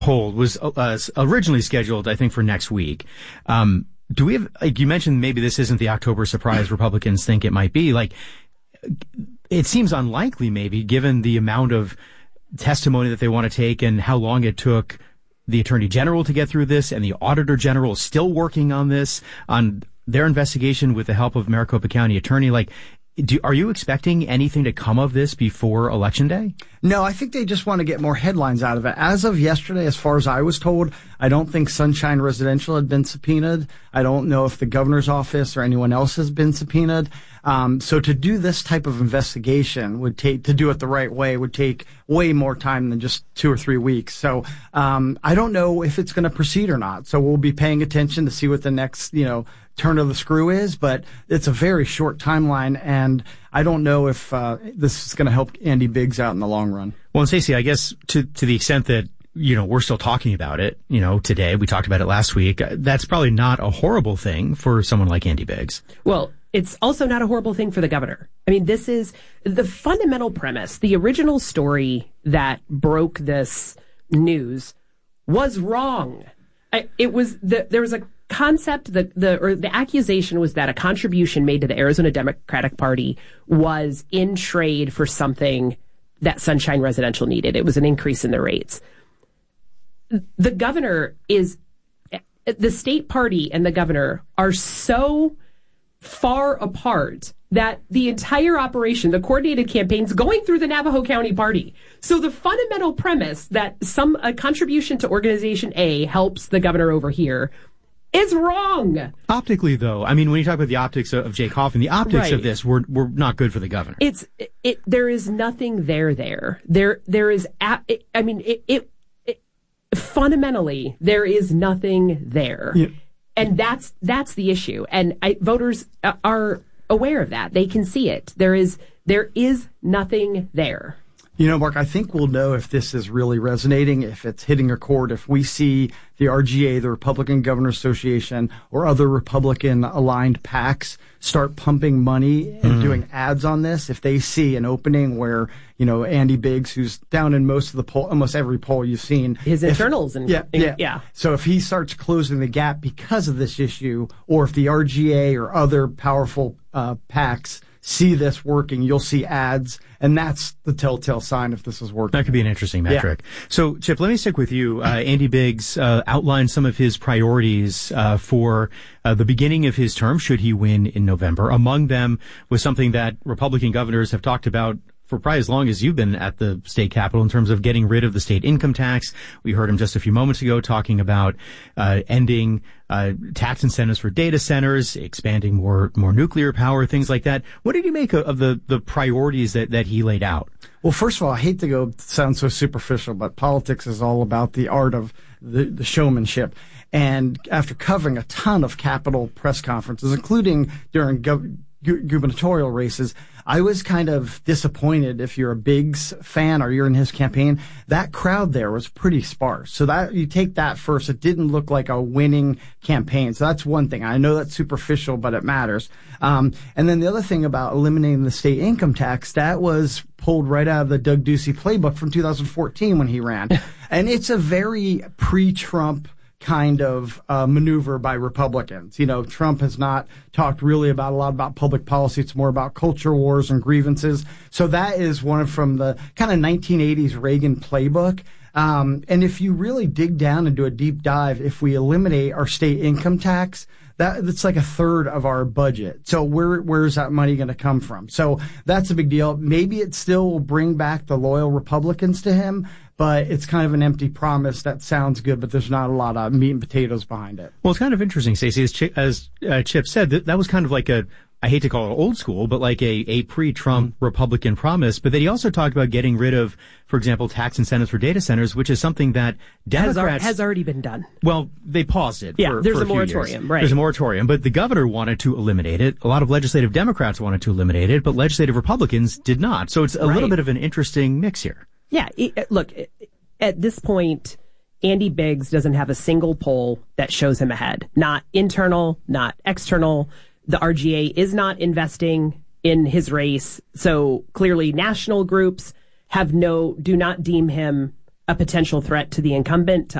poll was originally scheduled, I think, for next week. Do we have, like you mentioned, maybe this isn't the October surprise Republicans think it might be. Like, it seems unlikely, maybe, given the amount of testimony that they want to take and how long it took the Attorney General to get through this, and the Auditor General is still working on this, on their investigation with the help of Maricopa County Attorney. Like, are you expecting anything to come of this before Election Day? No, I think they just want to get more headlines out of it. As of yesterday, as far as I was told, I don't think Sunshine Residential had been subpoenaed. I don't know if the governor's office or anyone else has been subpoenaed. So to do this type of investigation to do it the right way, would take way more time than just 2 or 3 weeks. So, I don't know if it's going to proceed or not. So we'll be paying attention to see what the next, turn of the screw is, but it's a very short timeline, and I don't know if this is going to help Andy Biggs out in the long run. Well, and Stacey, I guess to the extent that, we're still talking about it, today, we talked about it last week, that's probably not a horrible thing for someone like Andy Biggs. Well, it's also not a horrible thing for the governor. I mean, this is the fundamental premise. The original story that broke this news was wrong. There was a concept the accusation was that a contribution made to the Arizona Democratic Party was in trade for something that Sunshine Residential needed. It was an increase in the rates. The state party and the governor are so far apart that the entire operation, the coordinated campaigns, going through the Navajo County party. So the fundamental premise that a contribution to organization A helps the governor over here is wrong. Optically, though, I mean, when you talk about the optics of Jay Coffin, the optics of this were not good for the governor. There is nothing there. There is, fundamentally, there is nothing there. Yeah. And that's the issue. And voters are aware of that. They can see it. There is nothing there. Mark, I think we'll know if this is really resonating, if it's hitting a chord, if we see the RGA, the Republican Governors Association, or other Republican-aligned PACs start pumping money and doing ads on this, if they see an opening where, Andy Biggs, who's down in most of the poll, almost every poll you've seen. His internals. Yeah. So if he starts closing the gap because of this issue, or if the RGA or other powerful PACs see this working, you'll see ads, and that's the telltale sign if this is working. That could be an interesting metric. Yeah. So, Chip, let me stick with you. Andy Biggs outlined some of his priorities for the beginning of his term, should he win in November. Among them was something that Republican governors have talked about for probably as long as you've been at the state capitol, in terms of getting rid of the state income tax. We heard him just a few moments ago talking about ending tax incentives for data centers, expanding more nuclear power, things like that. What did you make of the priorities that he laid out? Well, first of all, I hate to sound so superficial, but politics is all about the art of the showmanship. And after covering a ton of Capitol press conferences, including during gubernatorial races, I was kind of disappointed. If you're a Biggs fan or you're in his campaign, that crowd there was pretty sparse. So that you take that first. It didn't look like a winning campaign. So that's one thing. I know that's superficial, but it matters. And then the other thing about eliminating the state income tax, that was pulled right out of the Doug Ducey playbook from 2014 when he ran. And it's a very pre-Trump kind of maneuver by Republicans. Trump has not talked really about a lot about public policy. It's more about culture wars and grievances. So that is one from the kind of 1980s Reagan playbook. And if you really dig down and do a deep dive, if we eliminate our state income tax, that's like a third of our budget. So where's that money going to come from? So that's a big deal. Maybe it still will bring back the loyal Republicans to him, but it's kind of an empty promise that sounds good, but there's not a lot of meat and potatoes behind it. Well, it's kind of interesting, Stacey, as Chip said, that was kind of like I hate to call it old school, but like a pre-Trump Republican promise. But then he also talked about getting rid of, for example, tax incentives for data centers, which is something that Democrats has already been done. Well, they paused it. There's for a moratorium, right? There's a moratorium, but the governor wanted to eliminate it. A lot of legislative Democrats wanted to eliminate it, but legislative Republicans did not. So it's a little bit of an interesting mix here. Yeah, look, at this point, Andy Biggs doesn't have a single poll that shows him ahead. Not internal, not external. The RGA is not investing in his race. So clearly national groups do not deem him a potential threat to the incumbent.